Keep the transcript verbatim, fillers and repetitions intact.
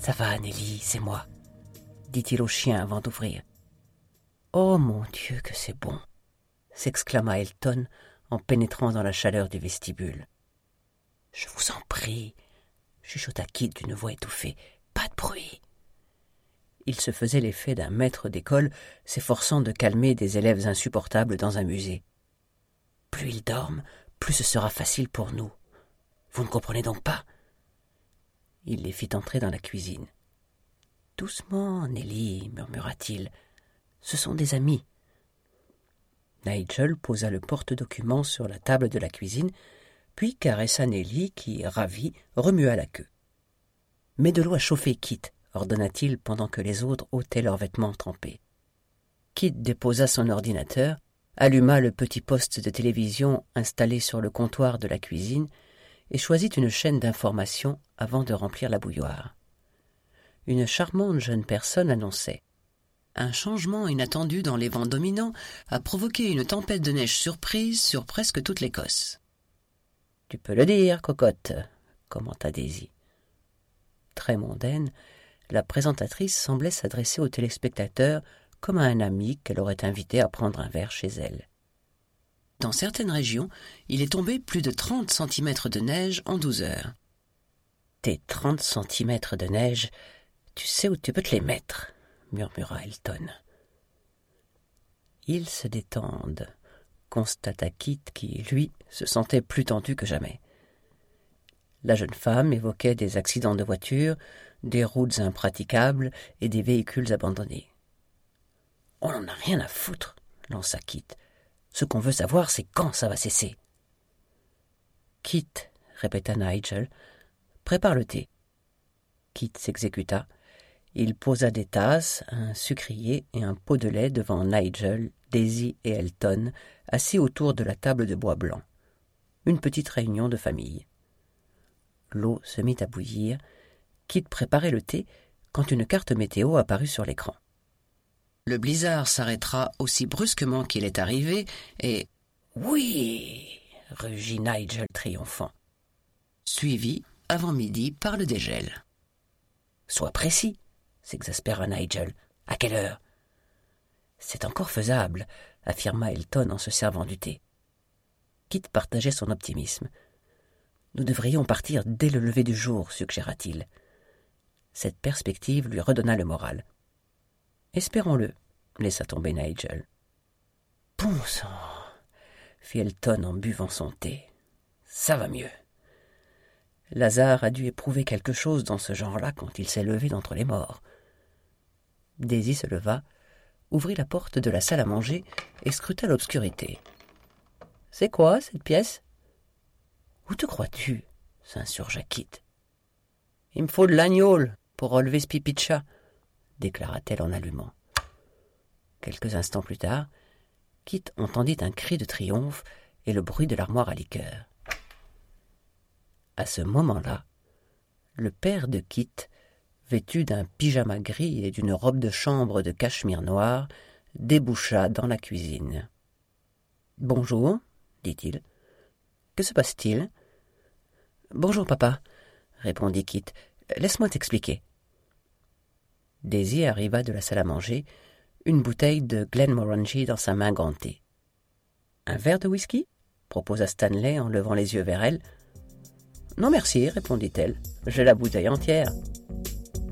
Ça va, Nelly, c'est moi, dit-il au chien avant d'ouvrir. Oh mon Dieu, que c'est bon, s'exclama Elton en pénétrant dans la chaleur du vestibule. Je vous en prie, chuchota Kit d'une voix étouffée, pas de bruit. Il se faisait l'effet d'un maître d'école s'efforçant de calmer des élèves insupportables dans un musée. Plus ils dorment, plus ce sera facile pour nous. Vous ne comprenez donc pas? Il les fit entrer dans la cuisine. « Doucement, Nelly, murmura-t-il. Ce sont des amis. » Nigel posa le porte-documents sur la table de la cuisine, puis caressa Nelly qui, ravie, remua la queue. « Mets de l'eau à chauffer, Kit, » ordonna-t-il pendant que les autres ôtaient leurs vêtements trempés. Kit déposa son ordinateur, alluma le petit poste de télévision installé sur le comptoir de la cuisine et choisit une chaîne d'information avant de remplir la bouilloire. Une charmante jeune personne annonçait « Un changement inattendu dans les vents dominants a provoqué une tempête de neige surprise sur presque toute l'Écosse. »« Tu peux le dire, cocotte, » commenta Daisy. Très mondaine, la présentatrice semblait s'adresser aux téléspectateurs comme à un ami qu'elle aurait invité à prendre un verre chez elle. Dans certaines régions, il est tombé plus de trente centimètres de neige en douze heures. Tes trente centimètres de neige, tu sais où tu peux te les mettre, murmura Elton. Ils se détendent, constata Kit qui, lui, se sentait plus tendu que jamais. La jeune femme évoquait des accidents de voiture, des routes impraticables et des véhicules abandonnés. « On n'en a rien à foutre, » lança Kit. « Ce qu'on veut savoir, c'est quand ça va cesser. »« Kit, » répéta Nigel, « prépare le thé. » Kit s'exécuta. Il posa des tasses, un sucrier et un pot de lait devant Nigel, Daisy et Elton, assis autour de la table de bois blanc. Une petite réunion de famille. L'eau se mit à bouillir. Kit préparait le thé quand une carte météo apparut sur l'écran. Le blizzard s'arrêtera aussi brusquement qu'il est arrivé et... « Oui !» rugit Nigel triomphant. Suivi, avant midi, par le dégel. « Sois précis !» s'exaspéra Nigel. « À quelle heure ?»« C'est encore faisable !» affirma Elton en se servant du thé. Kit partageait son optimisme. « Nous devrions partir dès le lever du jour, suggéra-t-il. Cette perspective lui redonna le moral. « Espérons-le, » laissa tomber Nigel. « Bon sang !» fit Elton en buvant son thé. « Ça va mieux. » Lazare a dû éprouver quelque chose dans ce genre-là quand il s'est levé d'entre les morts. Daisy se leva, ouvrit la porte de la salle à manger et scruta l'obscurité. « C'est quoi, cette pièce ?»« Où te crois-tu » s'insurgea Kit. « Il me faut de l'agnole pour relever ce pipi de chat » déclara-t-elle en allumant. Quelques instants plus tard, Kit entendit un cri de triomphe et le bruit de l'armoire à liqueur. À ce moment-là, le père de Kit, vêtu d'un pyjama gris et d'une robe de chambre de cachemire noir, déboucha dans la cuisine. « Bonjour, » dit-il. « Que se passe-t-il ?»« Bonjour, papa, » répondit Kit. « Laisse-moi t'expliquer. » Daisy arriva de la salle à manger, une bouteille de Glenmorangie dans sa main gantée. « Un verre de whisky ?» proposa Stanley en levant les yeux vers elle. « Non merci, répondit-elle. J'ai la bouteille entière. »